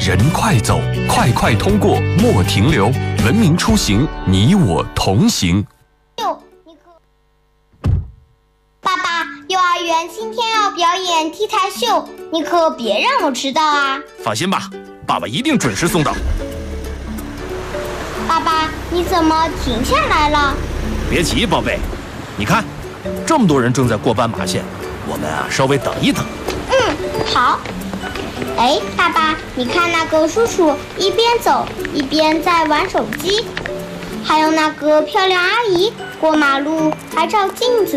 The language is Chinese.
人快走，快快通过，莫停留。文明出行，你我同行。 爸爸，幼儿园今天要表演 T 台秀，你可别让我迟到啊！ 放心吧，爸爸一定准时送到。 爸爸，你怎么停下来了？ 别急，宝贝，你看，这么多人正在过斑马线，我们稍微等一等。 好。哎，爸爸，你看那个叔叔一边走一边在玩手机，还有那个漂亮阿姨过马路还照镜子。